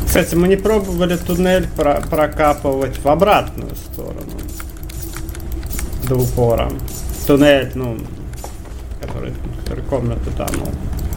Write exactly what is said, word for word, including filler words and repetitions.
Кстати, мы не пробовали туннель про прокапывать в обратную сторону. До упора. Туннель, ну, который, который комната там, ну.